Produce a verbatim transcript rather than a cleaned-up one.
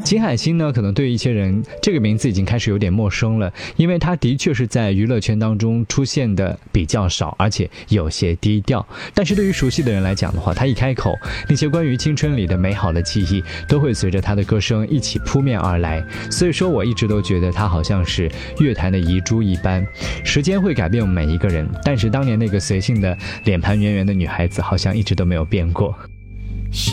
秦海星呢，可能对于一些人这个名字已经开始有点陌生了，因为他的确是在娱乐圈当中出现的比较少，而且有些低调。但是对于熟悉的人来讲的话，他一开口，那些关于青春里的美好的记忆都会随着他的歌声一起扑面而来。所以说我一直都觉得他好像是乐坛的遗珠一般。时间会改变每一个人，但是当年那个随性的脸盘圆圆的女孩子好像一直都没有变过。